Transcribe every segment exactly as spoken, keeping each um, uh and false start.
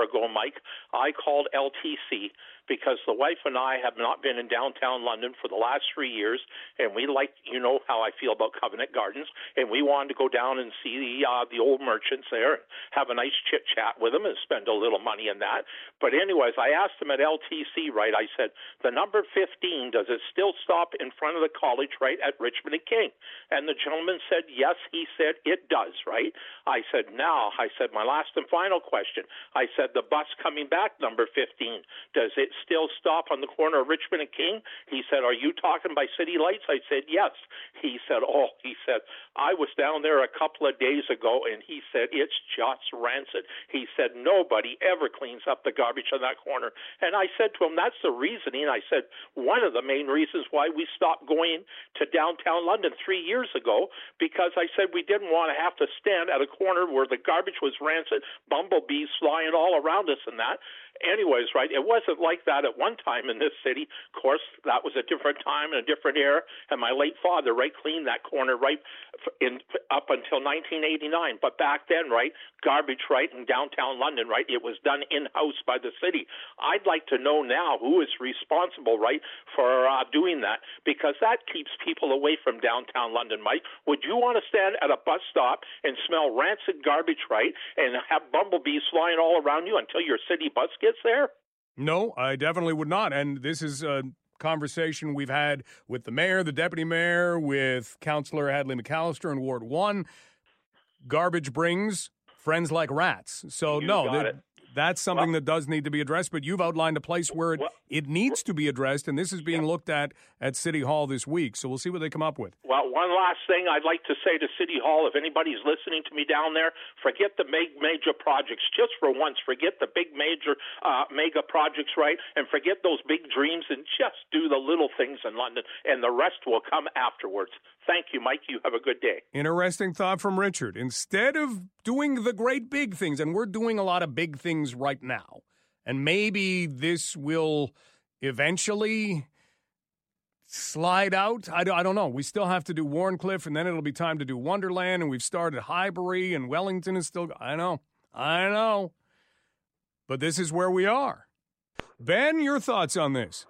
ago, Mike, I called L T C because the wife and I have not been in downtown London for the last three years, and we like, you know how I feel about Covenant Gardens, and we wanted to go down and see the uh, the old merchants there, have a nice chit chat with them, and spend a little money in that. But anyways, I asked them at L T C, right? I said, the number fifteen, does it still stop in front of the college, right, at Richmond and King? And the gentleman said, yes. He said it does, right? I said, now, I said, my last and final question. I said, the bus coming back, number fifteen, does it still stop on the corner of Richmond and King? He said, are you talking by City Lights? I said, yes. He said, oh, he said, I was down there a couple of days ago, and he said, it's just rancid. He said, nobody ever cleans up the garbage on that corner. And I said to him, that's the reasoning. I said, one of the main reasons why we stopped going to downtown London three years ago, because I said we didn't want to have to stand at a corner where the garbage was rancid, bumblebees flying all around us and that. Anyways, right, it wasn't like that at one time in this city. Of course, that was a different time and a different era, and my late father, right, cleaned that corner right in up until nineteen eighty-nine. But back then, right, garbage, right, in downtown London, right, it was done in-house by the city. I'd like to know now who is responsible, right, for uh, doing that, because that keeps people away from downtown London, Mike. Would you want to stand at a bus stop and smell rancid garbage, right, and have bumblebees flying all around you until your city bus gets there? No, I definitely would not. And this is a conversation we've had with the mayor, the deputy mayor, with Councillor Hadley McAllister in Ward one. Garbage brings friends like rats. So, you no, got that, it. that's something well, that does need to be addressed. But you've outlined a place where it, well, it needs to be addressed, and this is being yeah. looked at at City Hall this week. So we'll see what they come up with. Well, one last thing I'd like to say to City Hall, if anybody's listening to me down there, forget the big major projects. Just for once, forget the big major uh, mega projects, right? And forget those big dreams and just do the little things in London, and the rest will come afterwards. Thank you, Mike. You have a good day. Interesting thought from Richard. Instead of doing the great big things, and we're doing a lot of big things right now, and maybe this will eventually slide out. I, I don't know. We still have to do Warncliffe, and then it'll be time to do Wonderland, and we've started Highbury, and Wellington is still... I know. I know. But this is where we are. Ben, your thoughts on this?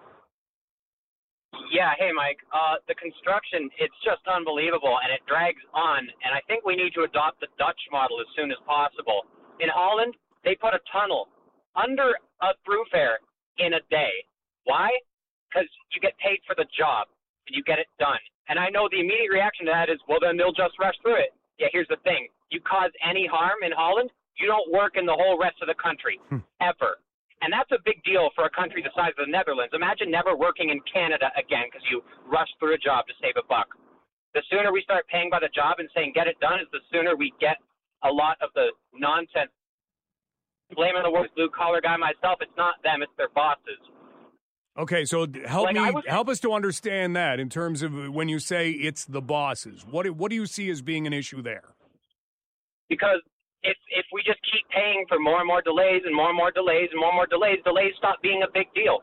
Yeah, hey, Mike. Uh, the construction, it's just unbelievable, and it drags on, and I think we need to adopt the Dutch model as soon as possible. In Holland, they put a tunnel under a thoroughfare in a day. Why? Because you get paid for the job, and you get it done. And I know the immediate reaction to that is, well, then they'll just rush through it. Yeah, here's the thing. You cause any harm in Holland, you don't work in the whole rest of the country, ever. And that's a big deal for a country the size of the Netherlands. Imagine never working in Canada again because you rushed through a job to save a buck. The sooner we start paying by the job and saying get it done is the sooner we get a lot of the nonsense. Blaming the worst blue-collar guy myself, it's not them, it's their bosses. Okay, so help like me, was, help us to understand that in terms of when you say it's the bosses. What what do you see as being an issue there? Because if if we just keep paying for more and more delays and more and more delays and more and more delays, delays stop being a big deal.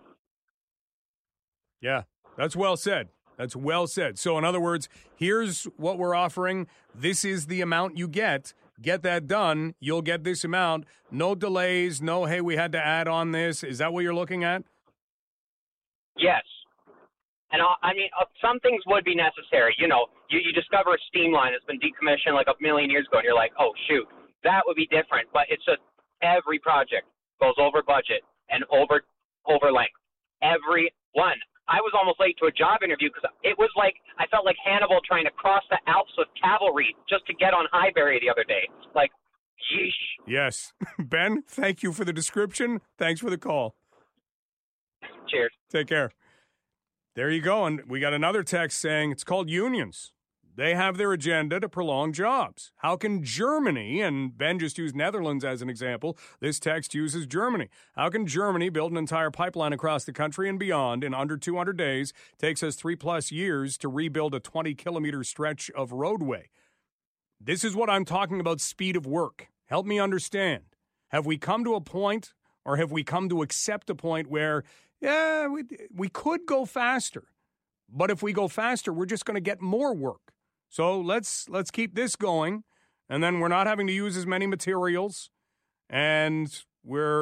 Yeah, that's well said. That's well said. So in other words, here's what we're offering. This is the amount you get. Get that done. You'll get this amount. No delays. No, hey, we had to add on this. Is that what you're looking at? Yes. And I, I mean, uh, some things would be necessary. You know, you, you discover a steam line that's been decommissioned like a million years ago, and you're like, oh, shoot, that would be different. But it's just every project goes over budget and over over length. Every one. I was almost late to a job interview because it was like, I felt like Hannibal trying to cross the Alps with cavalry just to get on Highbury the other day. Like, yeesh. Yes. Ben, thank you for the description. Thanks for the call. Cheers. Take care. There you go. And we got another text saying it's called unions. They have their agenda to prolong jobs. How can Germany, and Ben just used Netherlands as an example, this text uses Germany. How can Germany build an entire pipeline across the country and beyond in under two hundred days? Takes us three plus years to rebuild a twenty kilometer stretch of roadway. This is what I'm talking about, speed of work. Help me understand. Have we come to a point, or have we come to accept a point where, yeah, we, we could go faster, but if we go faster, we're just going to get more work. So let's let's keep this going, and then we're not having to use as many materials, and we're